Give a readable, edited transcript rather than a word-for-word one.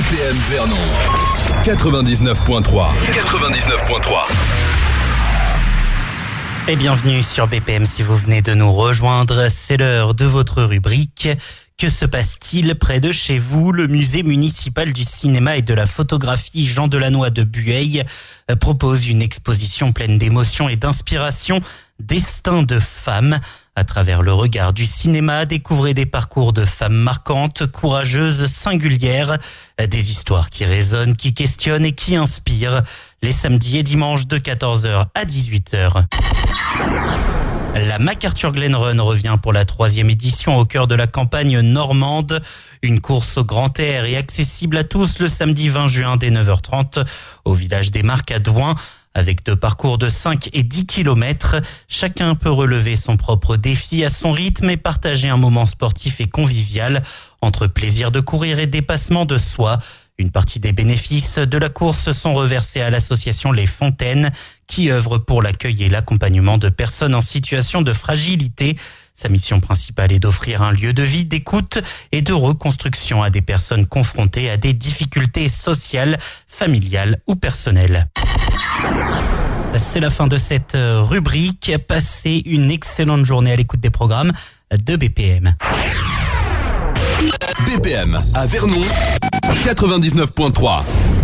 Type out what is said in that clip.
BPM Vernon 99.3. Et bienvenue sur BPM si vous venez de nous rejoindre. C'est l'heure de votre rubrique. Que se passe-t-il près de chez vous? Le musée municipal du cinéma et de la photographie Jean Delannoy de Bueil propose une exposition pleine d'émotions et d'inspiration, Destin de femmes. À travers le regard du cinéma, découvrez des parcours de femmes marquantes, courageuses, singulières, des histoires qui résonnent, qui questionnent et qui inspirent. Les samedis et dimanches de 14h à 18h. La MacArthur Glen Run revient pour la 3e édition au cœur de la campagne normande. Une course au grand air et accessible à tous le samedi 20 juin dès 9h30 au village des Marques à Douin. Avec 2 parcours de 5 et 10 km, chacun peut relever son propre défi à son rythme et partager un moment sportif et convivial entre plaisir de courir et dépassement de soi. Une partie des bénéfices de la course sont reversés à l'association Les Fontaines qui œuvre pour l'accueil et l'accompagnement de personnes en situation de fragilité. Sa mission principale est d'offrir un lieu de vie, d'écoute et de reconstruction à des personnes confrontées à des difficultés sociales, familiales ou personnelles. C'est la fin de cette rubrique. Passez une excellente journée à l'écoute des programmes de BPM. BPM à Vernon 99.3.